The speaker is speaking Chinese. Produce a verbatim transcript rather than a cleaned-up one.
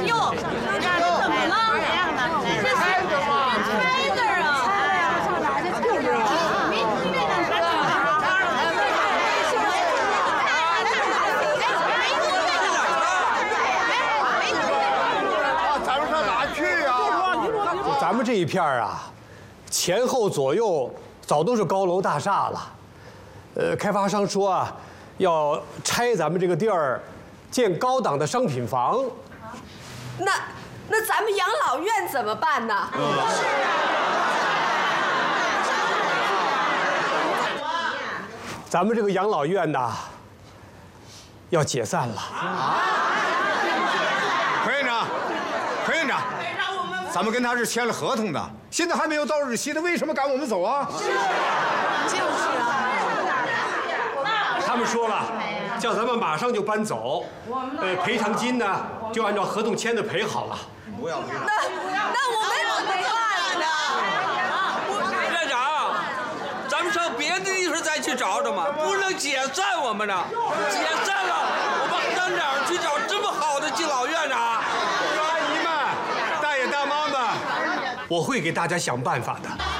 哟，怎么了？这是拆字啊！ 咱们上哪去呀？ 咱们这一片啊，前后左右早都是高楼大厦了。呃，开发商说啊，要拆咱们这个地儿，建高档的商品房。 那那咱们养老院怎么办呢？是啊。 咱们这个养老院呐，要解散了。啊！ 柯院长，柯院长，咱们跟他是签了合同的，现在还没有到日期呢，为什么赶我们走啊？是啊， 就是啊。 他们说了，叫咱们马上就搬走，呃，赔偿金呢就按照合同签的赔好了。 不要不要。 那那我们怎么办呢？ 院长，咱们上别的地方再去找找嘛，不能解散我们呢。解散了，我们上哪儿去找这么好的敬老院呢？ 阿姨们、大爷大妈们，我会给大家想办法的。